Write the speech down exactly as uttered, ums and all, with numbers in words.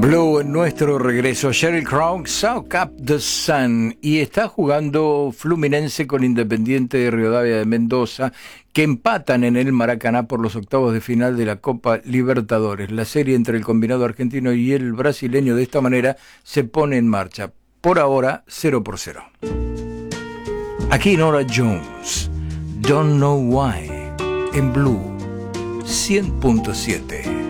Blue en nuestro regreso. Sheryl Crow, Soak Up the Sun. Y está jugando Fluminense con Independiente de Rivadavia de Mendoza, que empatan en el Maracaná por los octavos de final de la Copa Libertadores. La serie entre el combinado argentino y el brasileño de esta manera se pone en marcha. Por ahora, cero por cero. Aquí Norah Jones, Don't Know Why, en Blue cien punto siete.